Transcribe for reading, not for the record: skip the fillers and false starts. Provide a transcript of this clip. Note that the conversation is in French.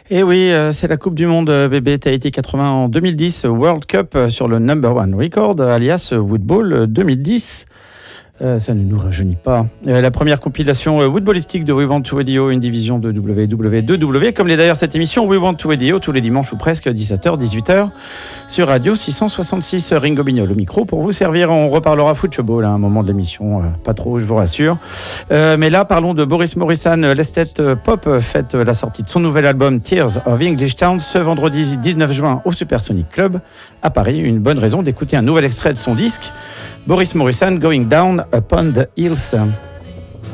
Et oui, c'est la Coupe du Monde bébé Tahiti 80 en 2010, World Cup sur le Number One Record, alias Woodball 2010. Ça ne nous rajeunit pas. La première compilation woodballistique de We Want to Radio, une division de WW2W, comme l'est d'ailleurs cette émission We Want to Radio, tous les dimanches ou presque, 17h, 18h, sur Radio 666. Ringo Bignol au micro pour vous servir. On reparlera football à un moment de l'émission, pas trop, je vous rassure. Mais là, parlons de Boris Morrison. L'esthète pop fête la sortie de son nouvel album Tears of English Town ce vendredi 19 juin au Supersonic Club à Paris. Une bonne raison d'écouter un nouvel extrait de son disque. Boris Morrison, Going Down Upon the Hills.